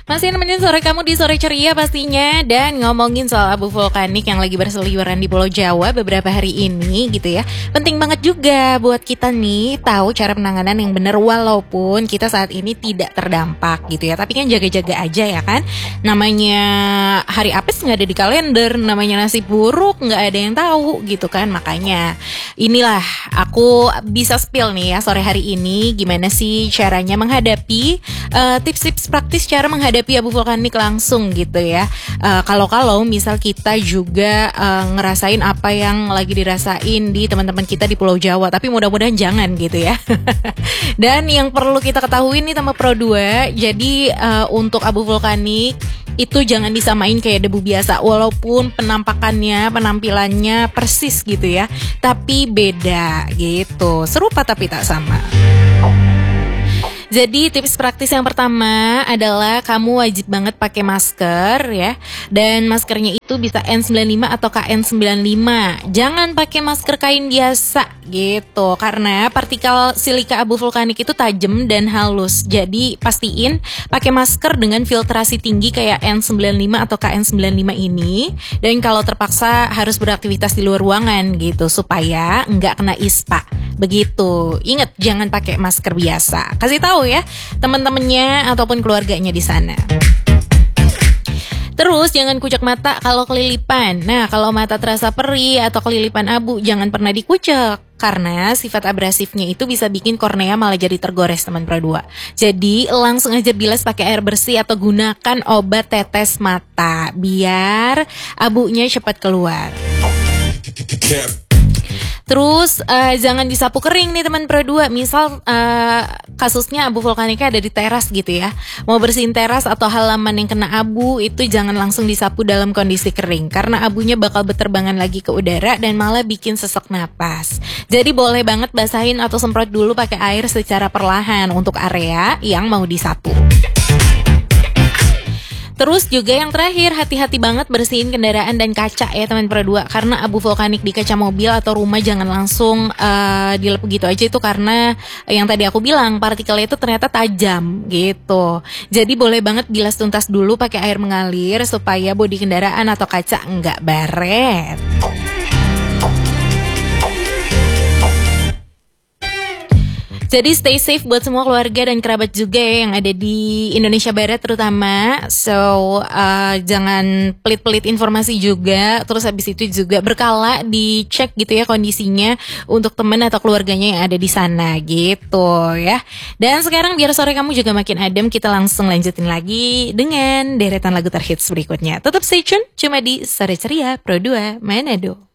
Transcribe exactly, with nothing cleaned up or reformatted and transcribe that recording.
Masih nemenin sore kamu di Sore Ceria pastinya. Dan ngomongin soal abu vulkanik yang lagi berseliweran di Pulau Jawa beberapa hari ini gitu ya. Penting banget juga buat kita nih tahu cara penanganan yang benar, walaupun kita saat ini tidak terdampak gitu ya. Tapi kan jaga-jaga aja ya kan. Namanya hari apes gak ada di kalender, namanya nasib buruk gak ada yang tahu gitu kan. Makanya inilah aku bisa spill nih ya sore hari ini gimana sih caranya menghadapi uh, tips-tips praktis cara menghadapi abu vulkanik langsung gitu ya. Uh, kalau-kalau misal kita juga uh, ngerasain apa yang lagi dirasain di teman-teman kita di Pulau Jawa, tapi mudah-mudahan jangan gitu ya. Dan yang perlu kita ketahui nih sama Pro dua, jadi uh, untuk abu vulkanik itu jangan disamain kayak debu biasa, walaupun penampakannya, penampilannya persis gitu ya, tapi beda gitu, serupa tapi tak sama. Jadi tips praktis yang pertama adalah kamu wajib banget pakai masker ya. Dan maskernya itu bisa N sembilan puluh lima atau K N sembilan puluh lima. Jangan pakai masker kain biasa gitu, karena partikel silika abu vulkanik itu tajam dan halus. Jadi pastiin pakai masker dengan filtrasi tinggi kayak N sembilan puluh lima atau K N sembilan puluh lima ini. Dan kalau terpaksa harus beraktivitas di luar ruangan gitu, supaya nggak kena ispa. Begitu. Ingat, jangan pakai masker biasa. Kasih tahu ya teman-temannya ataupun keluarganya di sana. Terus jangan kucek mata kalau kelilipan. Nah, kalau mata terasa perih atau kelilipan abu, jangan pernah dikucek, karena sifat abrasifnya itu bisa bikin kornea malah jadi tergores teman Pro dua. Jadi langsung aja bilas pakai air bersih atau gunakan obat tetes mata biar abunya cepat keluar. Terus uh, jangan disapu kering nih teman Pro dua. Misal uh, kasusnya abu vulkaniknya ada di teras gitu ya. Mau bersihin teras atau halaman yang kena abu, itu jangan langsung disapu dalam kondisi kering, karena abunya bakal berterbangan lagi ke udara dan malah bikin sesek napas. Jadi boleh banget basahin atau semprot dulu pakai air secara perlahan untuk area yang mau disapu. Terus juga yang terakhir, hati-hati banget bersihin kendaraan dan kaca ya teman Pro dua, karena abu vulkanik di kaca mobil atau rumah jangan langsung uh, dilep gitu aja, itu karena yang tadi aku bilang partikelnya itu ternyata tajam gitu. Jadi boleh banget bilas tuntas dulu pakai air mengalir supaya bodi kendaraan atau kaca nggak baret. Jadi stay safe buat semua keluarga dan kerabat juga ya yang ada di Indonesia Barat terutama. So uh, jangan pelit-pelit informasi juga. Terus habis itu juga berkala dicek gitu ya kondisinya untuk teman atau keluarganya yang ada di sana gitu ya. Dan sekarang biar sore kamu juga makin adem, kita langsung lanjutin lagi dengan deretan lagu terhits berikutnya. Tetap stay tune cuma di Sore Ceria Pro dua Manado.